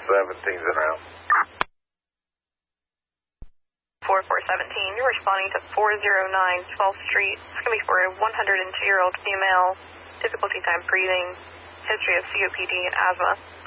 17's in route. 4417, you're responding to 409 12th Street. It's going to be for a 102-year-old female, difficulty time breathing, history of COPD and asthma.